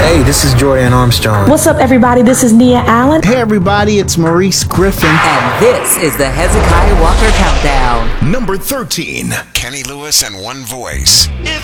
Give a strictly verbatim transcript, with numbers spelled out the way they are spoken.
Hey, this is Jordan Armstrong. What's up, everybody? This is Nia Allen. Hey, everybody, it's Maurice Griffin. And this is the Hezekiah Walker Countdown. Number thirteen. Kenny Lewis and One Voice. If